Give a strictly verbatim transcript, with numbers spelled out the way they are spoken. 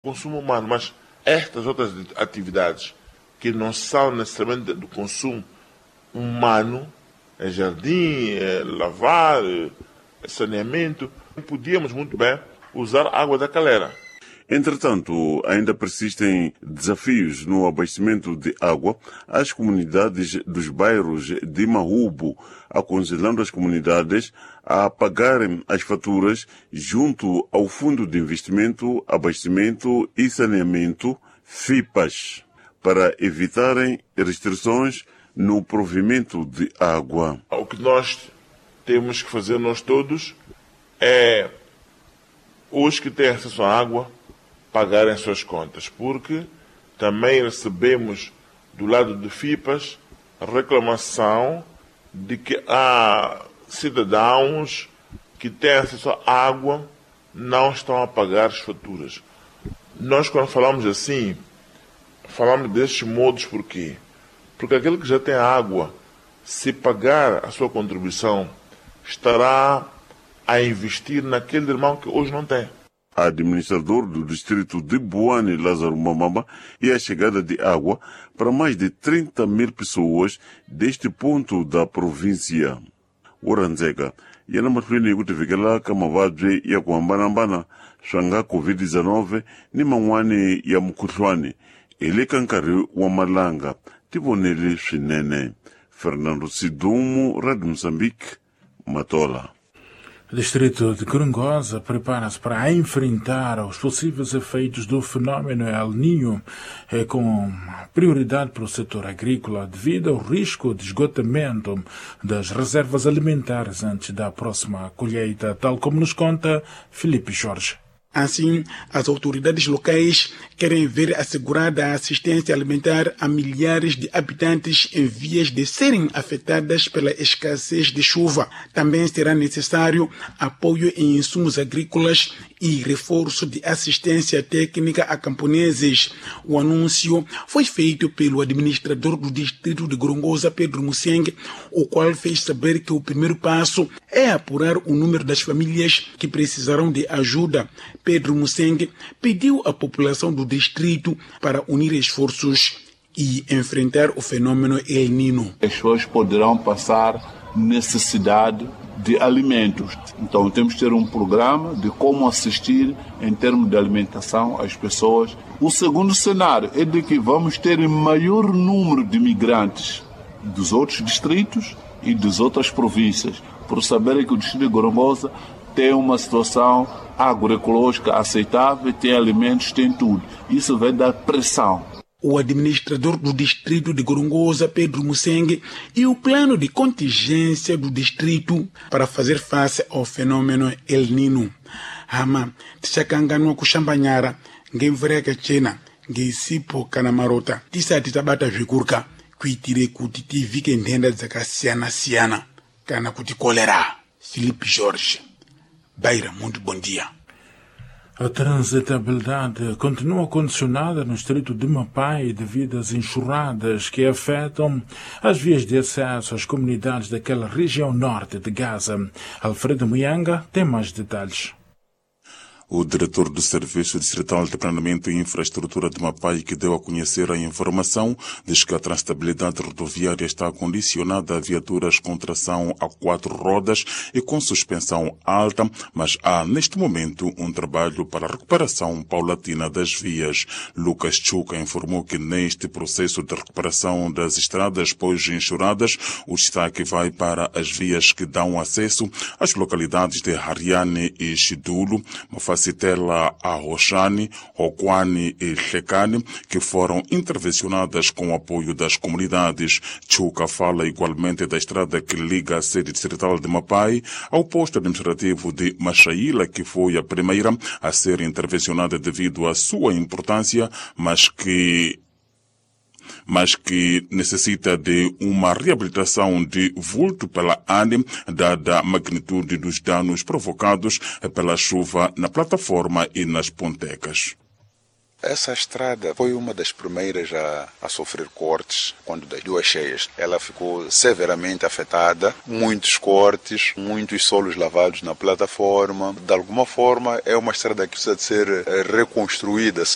consumo humano, mas estas outras atividades que não são necessariamente do consumo humano, é jardim, é lavar, é saneamento, podíamos muito bem usar água da calera. Entretanto, ainda persistem desafios no abastecimento de água às comunidades dos bairros de Mahubo, aconselhando as comunidades a pagarem as faturas junto ao Fundo de Investimento, Abastecimento e Saneamento, FIPAS, para evitarem restrições no provimento de água. O que nós temos que fazer, nós todos, é os que têm acesso à água pagarem as suas contas, porque também recebemos do lado de FIPAS reclamação de que há cidadãos que têm acesso à água não estão a pagar as faturas. Nós, quando falamos assim, falamos desses modos por quê? Porque aquele que já tem água, se pagar a sua contribuição, estará a investir naquele irmão que hoje não tem. Administrador do distrito de Buane, Lázaro Mamamba, e a chegada de água para mais de trinta mil pessoas deste ponto da província. Oranzega, yana matulini kutifikela kama vadwe ya kuambanambana shanga covid dezenove ni mangwani ya mkutlwani ile kankari wa malanga tivonele swinene. Fernando Sidumu, Rádio Moçambique, Matola. O distrito de Gorongosa prepara-se para enfrentar os possíveis efeitos do fenômeno El Niño, eh, com prioridade para o setor agrícola devido ao risco de esgotamento das reservas alimentares antes da próxima colheita, tal como nos conta Felipe Jorge. Assim, as autoridades locais querem ver assegurada a assistência alimentar a milhares de habitantes em vias de serem afetadas pela escassez de chuva. Também será necessário apoio em insumos agrícolas e reforço de assistência técnica a camponeses. O anúncio foi feito pelo administrador do distrito de Gorongosa, Pedro Musengue, o qual fez saber que o primeiro passo é apurar o número das famílias que precisarão de ajuda. Pedro Musengue pediu à população do distrito para unir esforços e enfrentar o fenômeno El Niño. As pessoas poderão passar necessidade de alimentos. Então temos que ter um programa de como assistir em termos de alimentação às pessoas. O segundo cenário é de que vamos ter maior número de migrantes dos outros distritos e das outras províncias, por saberem que o distrito de Gorongosa tem uma situação agroecológica aceitável, tem alimentos, tem tudo. Isso vai dar pressão. O administrador do distrito de Gorongosa, Pedro Musengue, e o plano de contingência do distrito para fazer face ao fenômeno El Niño. Hama, tishakangano kushambanyara, ngemvreka chena, ngesipo kana marota, tisati tabata zvikurka, kuitire kuti tivike nhenda dzakasiyana-siyana, kana kuti kolera. Felipe Jorge, Beira, muito bom dia. A transitabilidade continua condicionada no distrito de Mapai devido às enxurradas que afetam as vias de acesso às comunidades daquela região norte de Gaza. Alfredo Muyanga tem mais detalhes. O diretor do Serviço Distrital de Planeamento e Infraestrutura de Mapai, que deu a conhecer a informação, diz que a transitabilidade rodoviária está condicionada a viaturas com tração a quatro rodas e com suspensão alta, mas há neste momento um trabalho para a recuperação paulatina das vias. Lucas Chuca informou que neste processo de recuperação das estradas pós-enxurradas, o destaque vai para as vias que dão acesso às localidades de Hariane e Chidulo, Facitela Arrochane, Roquane e Checane, que foram intervencionadas com o apoio das comunidades. Chuca fala igualmente da estrada que liga a sede distrital de Mapai ao posto administrativo de Machaíla, que foi a primeira a ser intervencionada devido à sua importância, mas que mas que necessita de uma reabilitação de vulto pela A N E, dada a magnitude dos danos provocados pela chuva na plataforma e nas pontecas. Essa estrada foi uma das primeiras a, a sofrer cortes quando das duas cheias. Ela ficou severamente afetada, muitos cortes, muitos solos lavados na plataforma. De alguma forma é uma estrada que precisa de ser reconstruída.